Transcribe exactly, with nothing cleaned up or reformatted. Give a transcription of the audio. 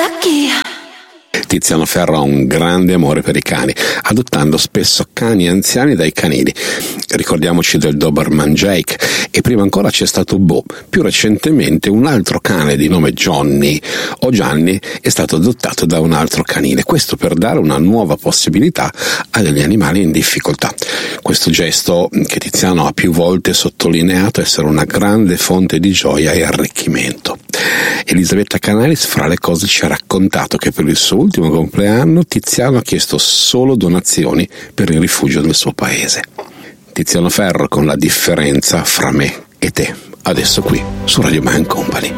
lucky. Tiziano Ferro ha un grande amore per i cani, adottando spesso cani anziani dai canili. Ricordiamoci del Doberman Jake, e prima ancora c'è stato Bo. Più recentemente un altro cane di nome Johnny o Gianni è stato adottato da un altro canile, questo per dare una nuova possibilità a degli animali in difficoltà. Questo gesto, che Tiziano ha più volte sottolineato essere una grande fonte di gioia e arricchimento. Elisabetta Canalis, fra le cose, ci ha raccontato che per il suo ultimo compleanno Tiziano ha chiesto solo donazioni per il rifugio del suo paese. Tiziano Ferro con La differenza fra me e te, adesso qui su Radio Man Company.